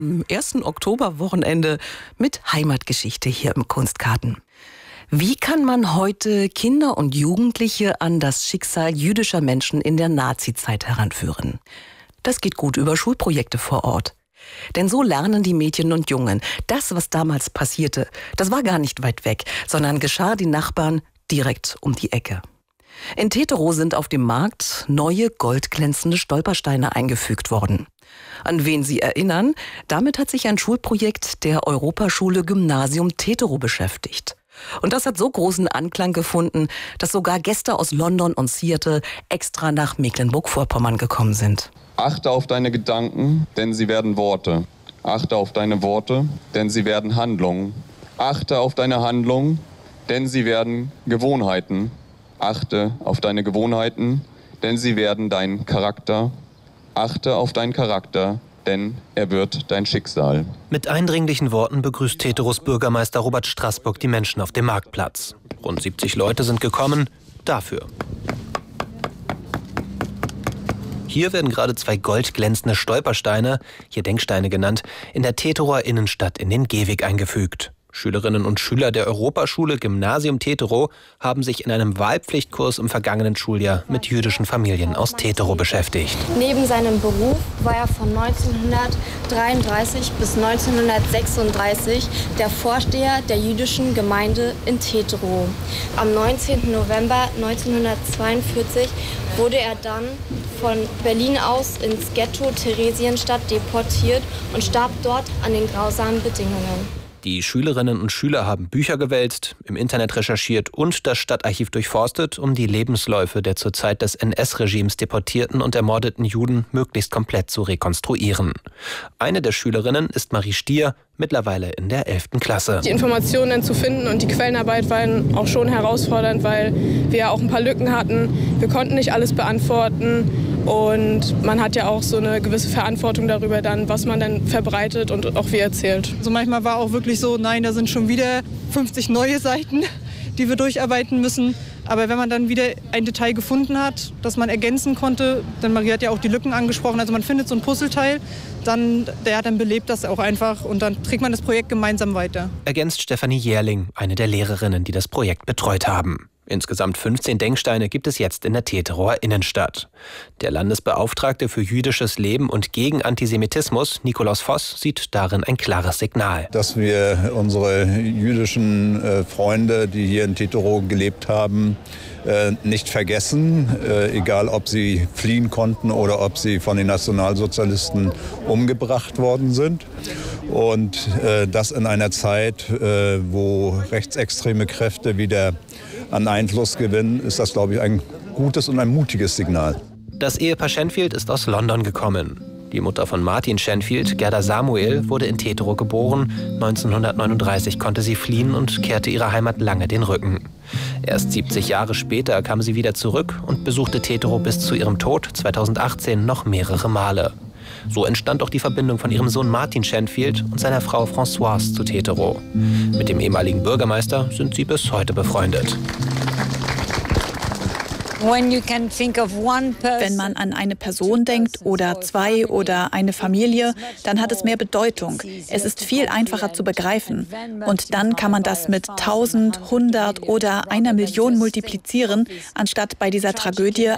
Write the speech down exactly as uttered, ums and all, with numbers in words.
Am ersten Oktoberwochenende mit Heimatgeschichte hier im Kunstgarten. Wie kann man heute Kinder und Jugendliche an das Schicksal jüdischer Menschen in der Nazizeit heranführen? Das geht gut über Schulprojekte vor Ort. Denn so lernen die Mädchen und Jungen, das, was damals passierte, das war gar nicht weit weg, sondern geschah den Nachbarn direkt um die Ecke. In Teterow sind auf dem Markt neue goldglänzende Stolpersteine eingefügt worden. An wen sie erinnern, damit hat sich ein Schulprojekt der Europaschule Gymnasium Teterow beschäftigt. Und das hat so großen Anklang gefunden, dass sogar Gäste aus London und Seattle extra nach Mecklenburg-Vorpommern gekommen sind. Achte auf deine Gedanken, denn sie werden Worte. Achte auf deine Worte, denn sie werden Handlungen. Achte auf deine Handlungen, denn sie werden Gewohnheiten. Achte auf deine Gewohnheiten, denn sie werden dein Charakter. Achte auf deinen Charakter, denn er wird dein Schicksal. Mit eindringlichen Worten begrüßt Teterows Bürgermeister Robert Straßburg die Menschen auf dem Marktplatz. Rund siebzig Leute sind gekommen, dafür. Hier werden gerade zwei goldglänzende Stolpersteine, hier Denksteine genannt, in der Teterower Innenstadt in den Gehweg eingefügt. Schülerinnen und Schüler der Europaschule Gymnasium Teterow haben sich in einem Wahlpflichtkurs im vergangenen Schuljahr mit jüdischen Familien aus Teterow beschäftigt. Neben seinem Beruf war er von neunzehnhundertdreiunddreißig bis neunzehnhundertsechsunddreißig der Vorsteher der jüdischen Gemeinde in Teterow. Am neunzehnten November neunzehnhundertzweiundvierzig wurde er dann von Berlin aus ins Ghetto Theresienstadt deportiert und starb dort an den grausamen Bedingungen. Die Schülerinnen und Schüler haben Bücher gewälzt, im Internet recherchiert und das Stadtarchiv durchforstet, um die Lebensläufe der zur Zeit des N S-Regimes deportierten und ermordeten Juden möglichst komplett zu rekonstruieren. Eine der Schülerinnen ist Marie Stier, mittlerweile in der elften Klasse. Die Informationen zu finden und die Quellenarbeit waren auch schon herausfordernd, weil wir ja auch ein paar Lücken hatten. Wir konnten nicht alles beantworten. Und man hat ja auch so eine gewisse Verantwortung darüber dann, was man dann verbreitet und auch wie erzählt. Also manchmal war auch wirklich so, nein, da sind schon wieder fünfzig neue Seiten, die wir durcharbeiten müssen. Aber wenn man dann wieder ein Detail gefunden hat, das man ergänzen konnte, denn Marie hat ja auch die Lücken angesprochen, also man findet so ein Puzzleteil, dann, der, dann belebt das auch einfach und dann trägt man das Projekt gemeinsam weiter. Ergänzt Stefanie Jährling, eine der Lehrerinnen, die das Projekt betreut haben. Insgesamt fünfzehn Denksteine gibt es jetzt in der Teterower Innenstadt. Der Landesbeauftragte für jüdisches Leben und gegen Antisemitismus, Nikolaus Voss, sieht darin ein klares Signal. Dass wir unsere jüdischen äh, Freunde, die hier in Teterow gelebt haben, äh, nicht vergessen, äh, egal ob sie fliehen konnten oder ob sie von den Nationalsozialisten umgebracht worden sind. Und äh, das in einer Zeit, äh, wo rechtsextreme Kräfte wieder an Einfluss gewinnen, ist das, glaube ich, ein gutes und ein mutiges Signal. Das Ehepaar Schenfield ist aus London gekommen. Die Mutter von Martin Schenfield, Gerda Samuel, wurde in Teterow geboren. neunzehnhundertneununddreißig konnte sie fliehen und kehrte ihrer Heimat lange den Rücken. Erst siebzig Jahre später kam sie wieder zurück und besuchte Teterow bis zu ihrem Tod zweitausendachtzehn noch mehrere Male. So entstand auch die Verbindung von ihrem Sohn Martin Schenfield und seiner Frau Françoise zu Teterow. Mit dem ehemaligen Bürgermeister sind sie bis heute befreundet. Wenn man an eine Person denkt oder zwei oder eine Familie, dann hat es mehr Bedeutung. Es ist viel einfacher zu begreifen. Und dann kann man das mit tausend, hundert oder einer Million multiplizieren, anstatt bei dieser Tragödie